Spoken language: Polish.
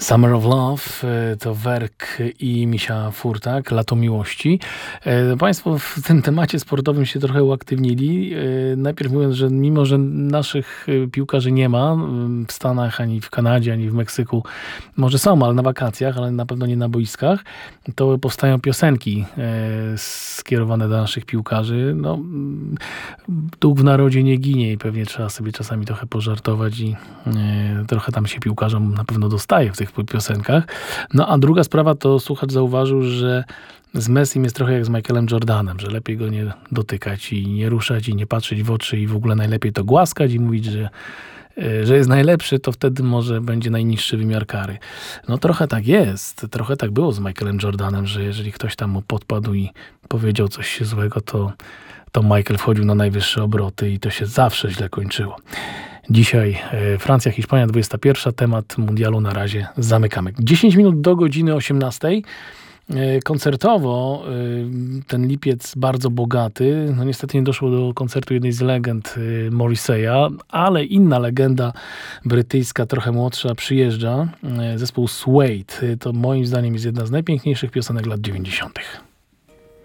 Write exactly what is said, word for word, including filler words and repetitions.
Summer of Love to Werk i Misia Furtak, Lato Miłości. Państwo w tym temacie sportowym się trochę uaktywnili. Najpierw mówiąc, że mimo, że naszych piłkarzy nie ma w Stanach, ani w Kanadzie, ani w Meksyku, może są, ale na wakacjach, ale na pewno nie na boiskach, to powstają piosenki skierowane do naszych piłkarzy. No, dług w narodzie nie ginie i pewnie trzeba sobie czasami trochę pożartować i trochę tam się piłkarzom na pewno dostaje w tych piosenkach. No a druga sprawa to słuchacz zauważył, że z Messim jest trochę jak z Michaelem Jordanem, że lepiej go nie dotykać i nie ruszać i nie patrzeć w oczy i w ogóle najlepiej to głaskać i mówić, że że jest najlepszy, to wtedy może będzie najniższy wymiar kary. No trochę tak jest. Trochę tak było z Michaelem Jordanem, że jeżeli ktoś tam mu podpadł i powiedział coś złego, to, to Michael wchodził na najwyższe obroty i to się zawsze źle kończyło. Dzisiaj Francja, Hiszpania, dwudziesta pierwsza. Temat mundialu na razie zamykamy. dziesięć minut do godziny osiemnastej. Koncertowo ten lipiec bardzo bogaty. No niestety nie doszło do koncertu jednej z legend Morrissey'a, ale inna legenda brytyjska, trochę młodsza, przyjeżdża. Zespół Suede. To moim zdaniem jest jedna z najpiękniejszych piosenek lat dziewięćdziesiątych.